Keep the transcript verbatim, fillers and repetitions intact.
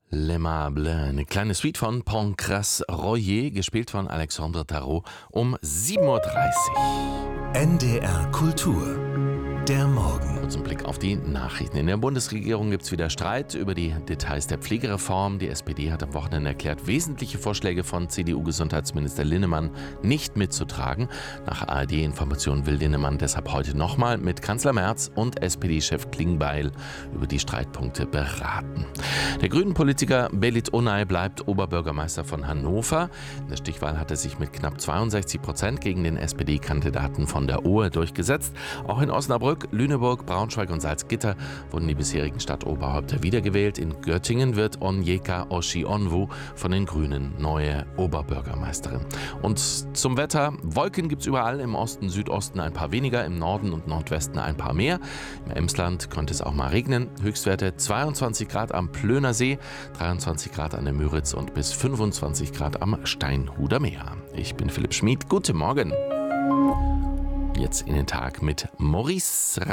L'Aimable, eine kleine Suite von Pancras Royer, gespielt von Alexandre Tarot, um sieben Uhr dreißig. N D R Kultur, der Morgen. Zum Blick auf die Nachrichten. In der Bundesregierung gibt es wieder Streit über die Details der Pflegereform. Die S P D hat am Wochenende erklärt, wesentliche Vorschläge von C D U-Gesundheitsminister Linnemann nicht mitzutragen. Nach A R D-Informationen will Linnemann deshalb heute nochmal mit Kanzler Merz und S P D-Chef Klingbeil über die Streitpunkte beraten. Der Grünen-Politiker Belit Onay bleibt Oberbürgermeister von Hannover. In der Stichwahl hat er sich mit knapp zweiundsechzig Prozent gegen den S P D-Kandidaten von der Ohe durchgesetzt. Auch in Osnabrück, Lüneburg, Braunschweig und Salzgitter wurden die bisherigen Stadtoberhäupter wiedergewählt. In Göttingen wird Onyeka Oshi-Onwu von den Grünen neue Oberbürgermeisterin. Und zum Wetter: Wolken gibt es überall, im Osten, Südosten ein paar weniger, im Norden und Nordwesten ein paar mehr. Im Emsland könnte es auch mal regnen. Höchstwerte zweiundzwanzig Grad am Plöner See, dreiundzwanzig Grad an der Müritz und bis fünfundzwanzig Grad am Steinhuder Meer. Ich bin Philipp Schmid. Guten Morgen. Jetzt in den Tag mit Maurice